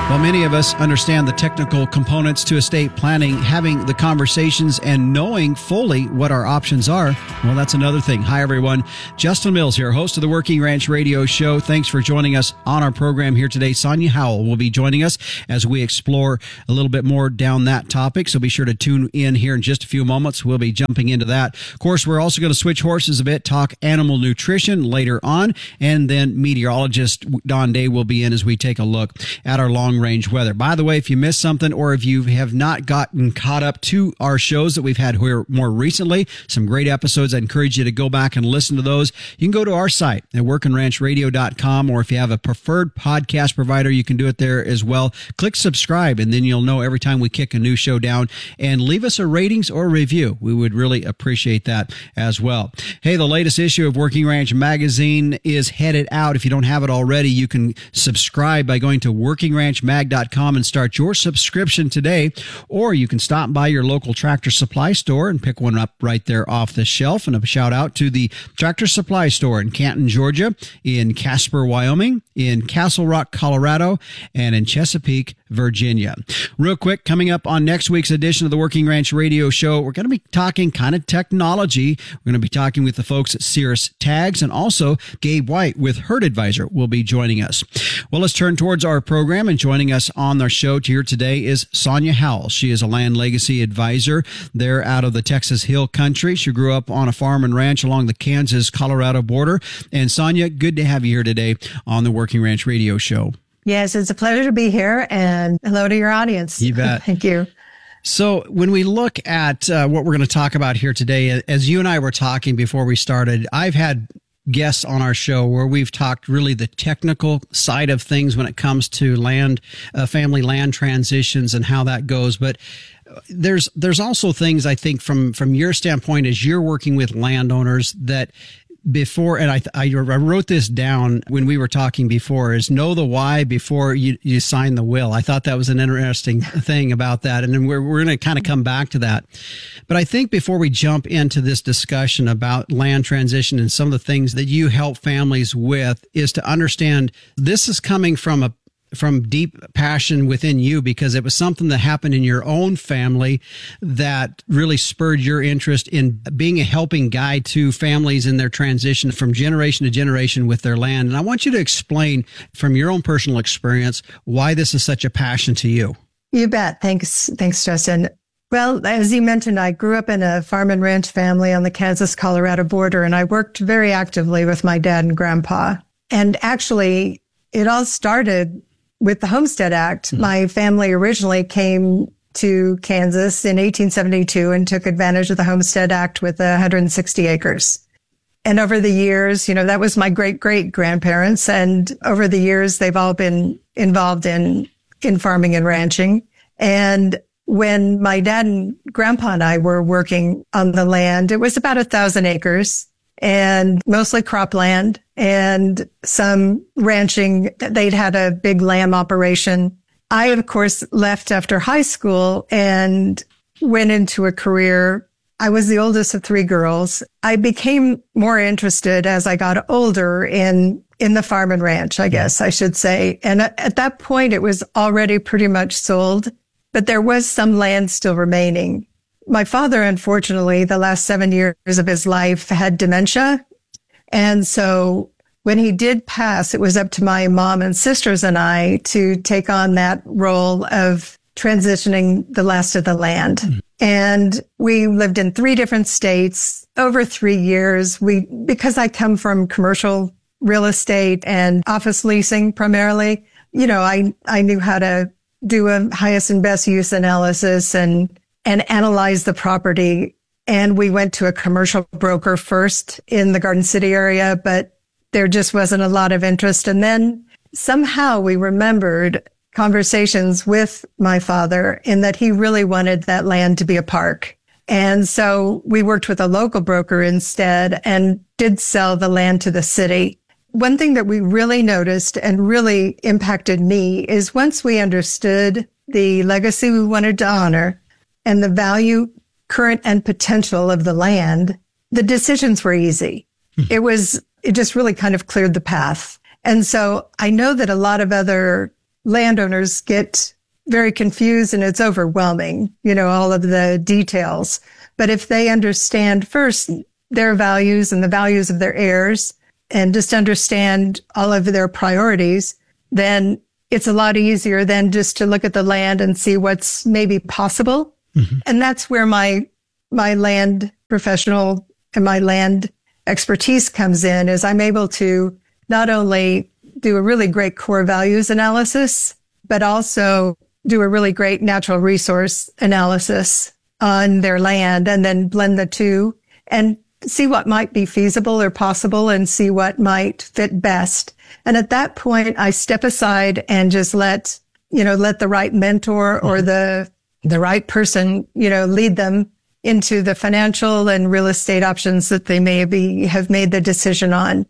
While many of us understand the technical components to estate planning, having the conversations and knowing fully what our options are, well, that's another thing. Hi, everyone. Justin Mills here, host of the Working Ranch Radio Show. Thanks for joining us on our program here today. Sonia Howell will be joining us as we explore a little bit more down that topic. So be sure to tune in here in just a few moments. We'll be jumping into that. Of course, we're also going to switch horses a bit, talk animal nutrition later on, and then meteorologist Don Day will be in as we take a look at our long-range weather. By the way, if you missed something or if you have not gotten caught up to our shows that we've had here more recently, some great episodes, I encourage you to go back and listen to those. You can go to our site at workinranchradio.com, or if you have a preferred podcast provider, you can do it there as well. Click subscribe, and then you'll know every time we kick a new show down, and leave us a ratings or review. We would really appreciate that as well. Hey, the latest issue of Working Ranch Magazine is headed out. If you don't have it already, you can subscribe by going to workingranchmag.com and start your subscription today, or you can stop by your local Tractor Supply store and pick one up right there off the shelf. And a shout out to the Tractor Supply store in Canton, Georgia, in Casper, Wyoming, in Castle Rock, Colorado, and in Chesapeake, Virginia. Real quick, coming up on next week's edition of the Working Ranch Radio Show, we're going to be talking kind of technology. We're going to be talking with the folks at Cirrus Tags, and also Gabe White with Herd Advisor will be joining us. Well, let's turn towards our program, and joining us on our show here today is Sonia Howell. She is a land legacy advisor there out of the Texas Hill Country. She grew up on a farm and ranch along the Kansas-Colorado border. And Sonia, good to have you here today on the Working Ranch Radio Show. Yes, it's a pleasure to be here, and hello to your audience. You bet. Thank you. So when we look at what we're going to talk about here today, as you and I were talking before we started, I've had guests on our show where we've talked really the technical side of things when it comes to land, family land transitions and how that goes. But there's also things, I think, from your standpoint as you're working with landowners that before, and I wrote this down when we were talking before, is know the why before you sign the will. I thought that was an interesting thing about that. And then we're going to kind of come back to that. But I think before we jump into this discussion about land transition and some of the things that you help families with, is to understand this is coming from deep passion within you, because it was something that happened in your own family that really spurred your interest in being a helping guide to families in their transition from generation to generation with their land. And I want you to explain from your own personal experience why this is such a passion to you. You bet. Thanks, Justin. Well, as you mentioned, I grew up in a farm and ranch family on the Kansas-Colorado border, and I worked very actively with my dad and grandpa. And actually, it all started with the Homestead Act. My family originally came to Kansas in 1872 and took advantage of the Homestead Act with 160 acres. And over the years, that was my great-great-grandparents. And over the years, they've all been involved in farming and ranching. And when my dad and grandpa and I were working on the land, it was about 1,000 acres. And mostly cropland and some ranching. They'd had a big lamb operation. I, of course, left after high school and went into a career. I was the oldest of three girls. I became more interested as I got older in the farm and ranch, I guess I should say. And at that point, it was already pretty much sold, but there was some land still remaining. My father, unfortunately, the last 7 years of his life had dementia. And so when he did pass, it was up to my mom and sisters and I to take on that role of transitioning the last of the land. Mm-hmm. And we lived in 3 different states over 3 years. Because I come from commercial real estate and office leasing primarily, I knew how to do a highest and best use analysis and analyze the property. And we went to a commercial broker first in the Garden City area, but there just wasn't a lot of interest. And then somehow we remembered conversations with my father in that he really wanted that land to be a park. And so we worked with a local broker instead and did sell the land to the city. One thing that we really noticed and really impacted me is once we understood the legacy we wanted to honor and the value, current and potential of the land, the decisions were easy. It just really kind of cleared the path. And so I know that a lot of other landowners get very confused and it's overwhelming, all of the details. But if they understand first their values and the values of their heirs and just understand all of their priorities, then it's a lot easier than just to look at the land and see what's maybe possible. Mm-hmm. And that's where my land professional and my land expertise comes in, is I'm able to not only do a really great core values analysis, but also do a really great natural resource analysis on their land, and then blend the two and see what might be feasible or possible and see what might fit best. And at that point, I step aside and just let the right mentor or the right person, lead them into the financial and real estate options that they have made the decision on.